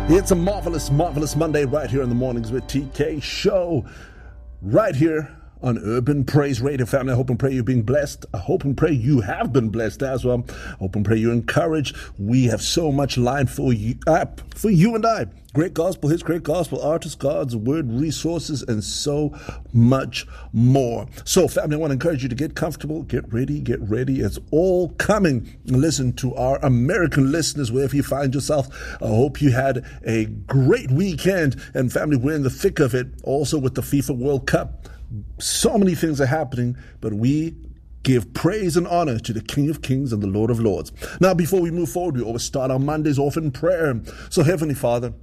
It's a marvelous, marvelous Monday right here in the Mornings with TK show. Right here on Urban Praise Radio. Family, I hope and pray you're being blessed. I hope and pray you have been blessed as well. I hope and pray you're encouraged. We have so much line for you and I. Great gospel hits, great gospel artists, God's word, resources, and so much more. So, family, I want to encourage you to get comfortable, get ready. It's all coming. Listen to our American listeners, wherever you find yourself. I hope you had a great weekend. And, family, we're in the thick of it, also with the FIFA World Cup. So many things are happening, but we give praise and honor to the King of Kings and the Lord of Lords. Now, before we move forward, we always start our Mondays off in prayer. So, Heavenly Father,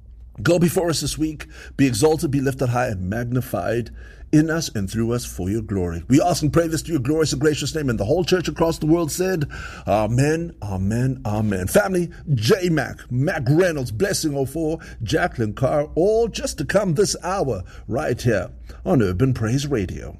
go before us this week, be exalted, be lifted high, and magnified in us and through us for your glory. We ask and pray this to your glorious and gracious name. And the whole church across the world said, Amen, amen, amen. Family, J Mac Reynolds, Blessing 04, Jacqueline Carr, all just to come this hour right here on Urban Praise Radio.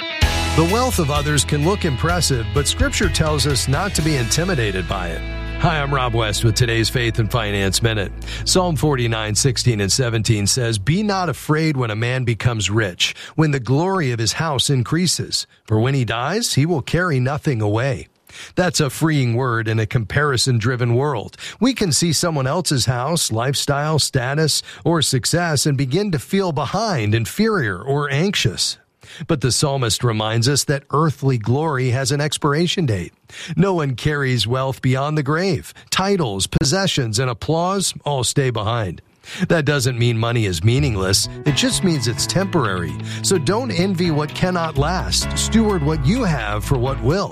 The wealth of others can look impressive, but Scripture tells us not to be intimidated by it. Hi, I'm Rob West with today's Faith and Finance Minute. Psalm 49:16 and 17 says, "Be not afraid when a man becomes rich, when the glory of his house increases. For when he dies, he will carry nothing away." That's a freeing word in a comparison-driven world. We can see someone else's house, lifestyle, status, or success and begin to feel behind, inferior, or anxious. But the psalmist reminds us that earthly glory has an expiration date. No one carries wealth beyond the grave. Titles, possessions, and applause all stay behind. That doesn't mean money is meaningless. It just means it's temporary. So don't envy what cannot last. Steward what you have for what will.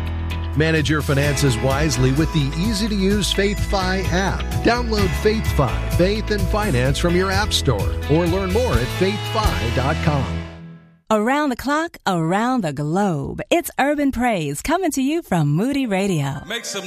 Manage your finances wisely with the easy-to-use FaithFi app. Download FaithFi, Faith and Finance from your app store, or learn more at faithfi.com. Around the clock, around the globe, it's Urban Praise coming to you from Moody Radio. Make some